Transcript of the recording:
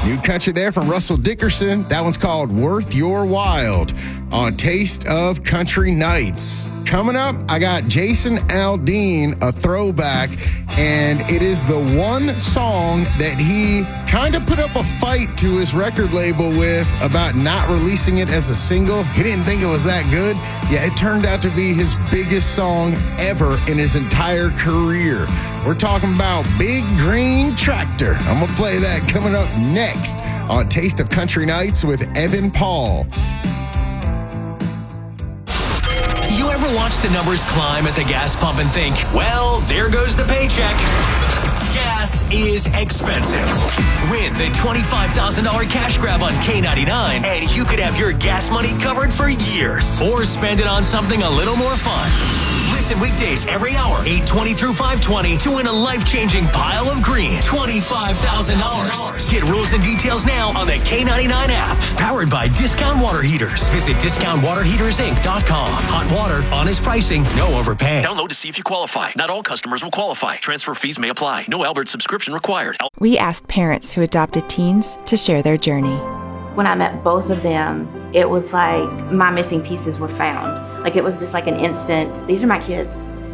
New country there from Russell Dickerson. That one's called Worth Your Wild on Taste of Country Nights. Coming up, I got Jason Aldean, a throwback, and it is the one song that he kind of put up a fight to his record label with about not releasing it as a single. He didn't think it was that good. Yeah, it turned out to be his biggest song ever in his entire career. We're talking about Big Green Tractor. I'm going to play that coming up next on Taste of Country Nights with Evan Paul. You ever watch the numbers climb at the gas pump and think, well, there goes the paycheck? Gas is expensive. Win the $25,000 cash grab on K99, and you could have your gas money covered for years. Or spend it on something a little more fun. Listen weekdays every hour, 8:20 through 5:20, to win a life-changing pile of green. $25,000. Get rules and details now on the K99 app. Powered by Discount Water Heaters. Visit DiscountWaterHeatersInc.com. Hot water, honest pricing, no overpaying. Download to see if you qualify. Not all customers will qualify. Transfer fees may apply. No Albert subscription required. We asked parents who adopted teens to share their journey. When I met both of them, it was like my missing pieces were found. Like it was just like an instant, these are my kids.